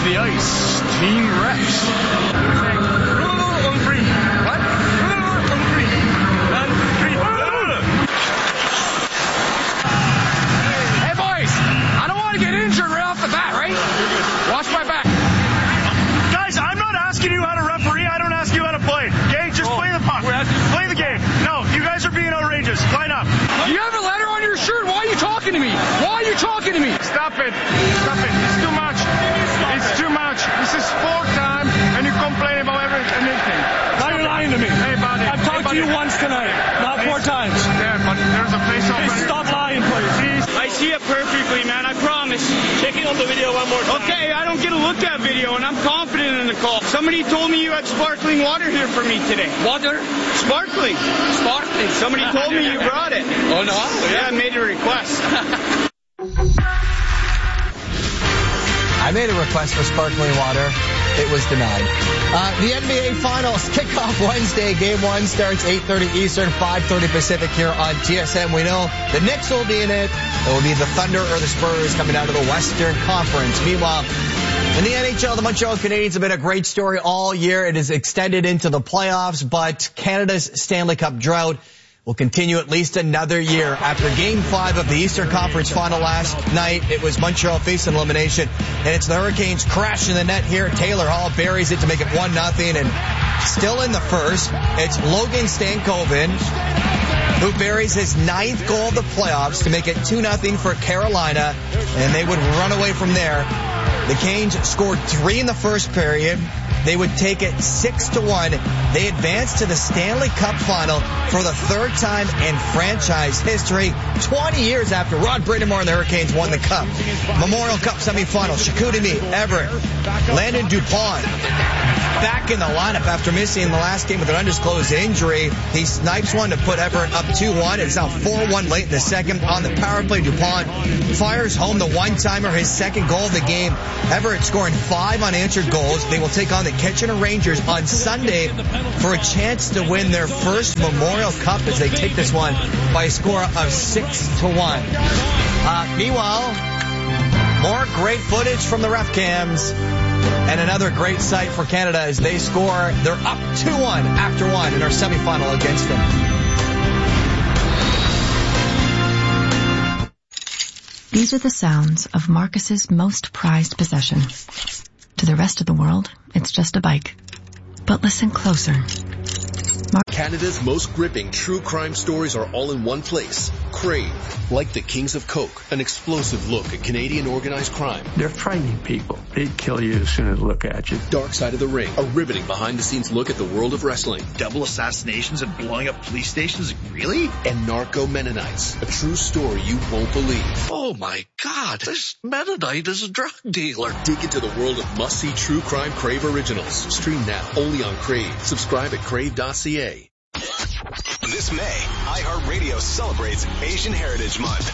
the ice, Team Rex. On three. What? On three. On three. Hey boys, I don't want to get injured right off the bat, right? Watch my back. Guys, I'm not asking you how to referee. I don't ask you how to play. Okay? Just play the puck. Play the game. No, you guys are being outrageous. Line up. You have a letter on your shirt. Why are you talking to me? Why are you talking to me? Stop it. Stop it. It's too much. It's too much. This is sport time, and you complain about anything. Now you're lying to me. Hey, buddy. I've talked to you once tonight, not 4 times. Yeah, but there's a face-off. Hey, stop lying, please. I see it perfectly, man. I promise. Check it on the video one more time. Okay, I don't get to look at video, and I'm confident in the call. Somebody told me you had sparkling water here for me today. Water? Sparkling. Sparkling. Somebody told me you brought it. Oh, no? Yeah, I made a request. I made a request for sparkling water. It was denied. The NBA Finals kick off Wednesday. Game 1 starts 8:30 Eastern, 5:30 Pacific here on TSN. We know the Knicks will be in it. It will be the Thunder or the Spurs coming out of the Western Conference. Meanwhile, in the NHL, the Montreal Canadiens have been a great story all year. It is extended into the playoffs, but Canada's Stanley Cup drought will continue at least another year. After Game 5 of the Eastern Conference Final last night, it was Montreal facing elimination, and it's the Hurricanes crashing the net here. Taylor Hall buries it to make it 1-0, and still in the first, it's Logan Stankoven who buries his 9th goal of the playoffs to make it 2-0 for Carolina, and they would run away from there. The Canes scored 3 in the first period. They would take it 6-1. They advanced to the Stanley Cup Final for the 3rd time in franchise history, 20 years after Rod Brind'Amour and the Hurricanes won the Cup. Memorial Cup semifinal, Chicoutimi, Everett, Landon Dupont back in the lineup after missing the last game with an undisclosed injury. He snipes one to put Everett up 2-1. It's now 4-1 late in the second. On the power play, Dupont fires home the one-timer, his 2nd goal of the game. Everett scoring 5 unanswered goals. They will take on the Kitchener Rangers on Sunday for a chance to win their first Memorial Cup as they take this one by a score of 6-1. Meanwhile, more great footage from the ref cams. And another great sight for Canada as they score. They're up 2-1 after 1 in our semifinal against them. These are the sounds of Marcus's most prized possession. To the rest of the world, it's just a bike. But listen closer. Canada's most gripping true crime stories are all in one place. Crave. Like the Kings of Coke, an explosive look at Canadian organized crime. They're frightening people. They'd kill you as soon as they look at you. Dark Side of the Ring, a riveting behind-the-scenes look at the world of wrestling. Double assassinations and blowing up police stations? Really? And Narco Mennonites, a true story you won't believe. Oh my God, this Mennonite is a drug dealer. Dig into the world of must-see true crime Crave originals. Stream now, only on Crave. Subscribe at crave.ca. This May, iHeartRadio celebrates Asian Heritage Month.